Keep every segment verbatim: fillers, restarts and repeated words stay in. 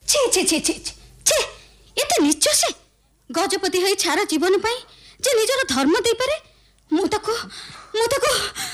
छे छे छे छे छे एते नीच से गजपति है छारा जीवन पाई जे निजर धर्म दे पारे मु ताको मु ताको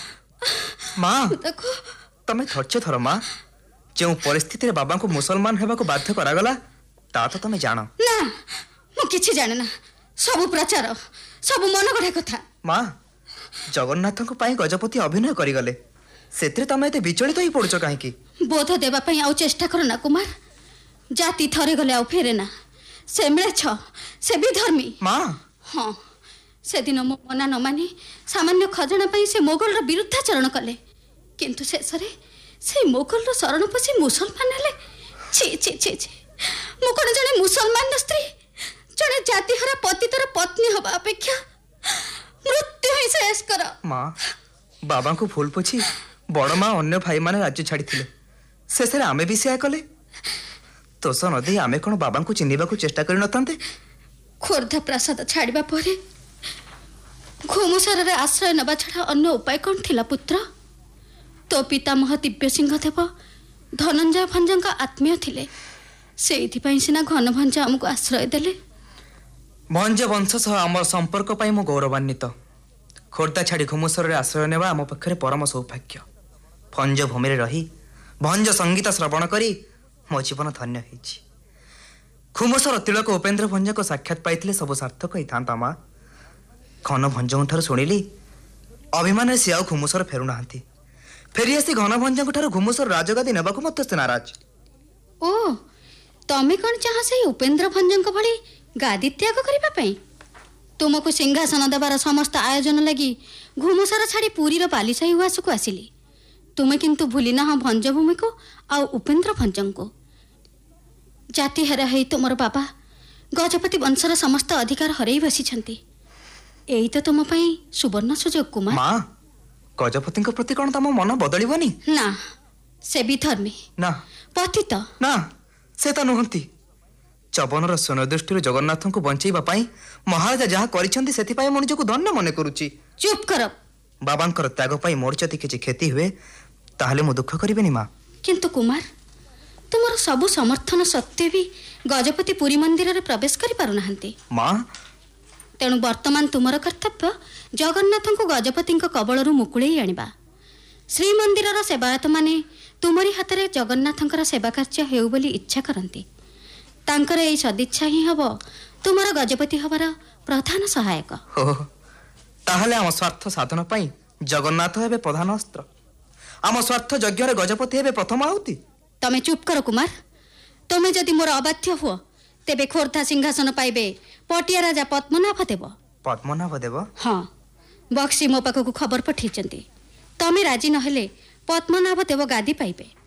माँ ताको तमे थर्चे थर माँ जो परिस्थिति रे बाबा को मुसलमान हेबा को बाध्य करागला ता तो तमे जानो ना मु किछि जाने ना सब प्रचार सब मन गढ़ा कथा माँ जगन्नाथ को पाई गजपति अभिनय करी गले सेतरे तमे एते विचलित होई पड़छ काहे की बोध देबा पई आउ चेष्टा करो ना कुमार जाति थरे गले आउ फेरे ना से मिले छ से भी धर्मी माँ हाँ से दिन मो मना न मानी सामान्य खजना पई से मोगल रो विरुद्धाचरण कले किंतु शेष रे से मोगल रो शरण पसी मुसलमान हेले छी छी छी छी मु कोन जने मुसलमान स्त्री जने जाति हरा पतितर पत्नी हबा अपेक्षा मृत्यु ही शेष कर माँ बाबा को फूल पोछि बड़ माँ अन्य भाई माने राज्य छाड़ी थिले शेष रे आमे भी सेया कले तोस नदी आमे कोन बाबा को चिन्हिबा को चेष्टा करि नथांते खोर्धा प्रासाद छाड़िबा परे घुमुसर रे आश्रय नबा छड़ा अन्य उपाय कौन थिला पुत्र तो पितामह दिव्य सिंह देव धनंजय भंजंका आत्मीय थिले सेइथि पई सिना घन भंज हमको आश्रय देले भंज वंश सह आमर संपर्क पाई मो गौरवान्वित खोर्धा छाड़ी घुमुसर रे आश्रय नेबा आम पखरे परम सौभाग्य भंज भूमि रे रही भंज संगीत श्रवण करी मो जीवन धन्य होइछि घुमुसर तिलक उपेन्द्र भंज को साक्षात पाइथिले सब सार्थक होई थांता मा घन भंजों ठार शुणिली अभिमान से आउ घुमुसर फेरु नाहांती फेरी आसी घन भंजों ठार घुमुसर राजगादी नेबाकु मते से नाराज ओ तमे कोन चाह से उपेन्द्र भंजंक भली गादी त्याग करिबा पई तुमको सिंहासन देवार समस्त आयोजन लगी घुमुसर छाड़ी पुरी रो पालिसाई उआस को आसिली तुमे किंतु भूली ना भंज भूमि को आ उपेन्द्र भंजंक को जाति हेरा है तुमर बाबा गजपति वंशर समस्त अधिकार हरई बसी एई तो तुम पई सुवर्ण सुजोग कुमार माँ गजपति प्रति कौन तम मन बदलिबनी ना से भी धर्मी ना पतित ना से तो नुहंती चबनर सोन दृष्टि जगन्नाथ को बंचेबा पाई महाराजा जहाँ करिसेंती सेति पाई मन को धन्य मने करूची चुप कर बाबांकर त्याग पाई मोर जति किछि क्षति हुए ताहले मु दुख करिबेनी माँ किंतु कुमार तुमर सबु समर्थन सत्वे भी गजपति पुरी मंदिर रे प्रवेश करि पारु नाहंती माँ तेणु वर्तमान तुमर कर्तव्य जगन्नाथ को गजपति कबल मुकुड़े आनिबा श्रीमंदिर सेवायत माने तुमरी हाथ में जगन्नाथ सेवा कार्य हेउ बोली इच्छा करती तांकर एई सदिच्छा ही हब तुमर गजपति हबार प्रधान सहायक हो ताहले आम स्वार्थ साधन पाई जगन्नाथ हेबे प्रधान अस्त्र आम स्वार्थ यज्ञ रे गजपति हेबे प्रथम आहुति तमे चुप कर कुमार तमे जदि मोर अबाध्य हुओ तेबे खोर्धा सिंहासन पाइबे पटिया राजा पद्मनाभ देव पद्मनाभ देव हाँ बक्सी मो पाखक खबर पठेइचंती तमे राजी नहेले पद्मनाभ देव गादी पाइबे